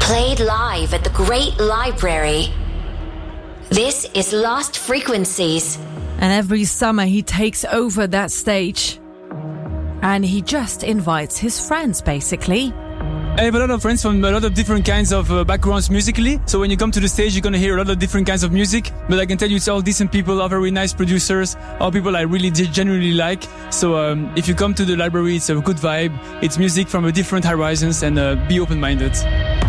Played live at the Great Library. This is Lost Frequencies. And every summer he takes over that stage. And he just invites his friends, basically. I have a lot of friends from a lot of different kinds of backgrounds musically. So when you come to the stage, you're going to hear a lot of different kinds of music. But I can tell you it's all decent people, all very nice producers, all people I really genuinely like. So if you come to the library, it's a good vibe. It's music from a different horizons and be open-minded.